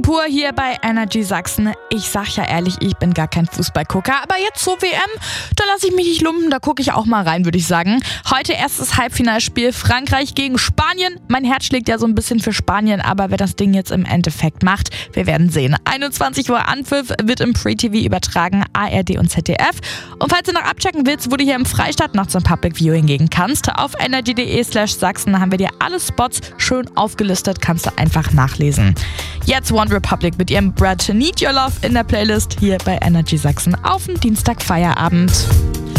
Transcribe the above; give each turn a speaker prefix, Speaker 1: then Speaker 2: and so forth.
Speaker 1: pur hier bei Energy Sachsen. Ich sag ja ehrlich, ich bin gar kein Fußballgucker, aber jetzt zur WM, da lasse ich mich nicht lumpen, da gucke ich auch mal rein, würde ich sagen. Heute erstes Halbfinalspiel Frankreich gegen Spanien. Mein Herz schlägt ja so ein bisschen für Spanien, aber wer das Ding jetzt im Endeffekt macht, wir werden sehen. 21 Uhr Anpfiff wird im Free-TV übertragen, ARD und ZDF. Und falls du noch abchecken willst, wo du hier im Freistaat noch zum Public Viewing gehen kannst, auf energy.de/Sachsen haben wir dir alle Spots schön aufgelistet, kannst du einfach nachlesen. Jetzt One Republic mit ihrem Brad Need Your Love in der Playlist hier bei Energy Sachsen auf den Dienstag Feierabend.